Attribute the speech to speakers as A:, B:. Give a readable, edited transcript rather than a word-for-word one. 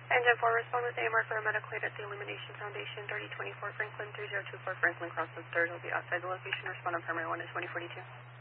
A: Engine 4, respond with AMR for a medical aid at the Illumination Foundation, 3024 Franklin, 3024 Franklin, Crossroads 3rd. Will be outside the location. Respond on primary 1 is 2042.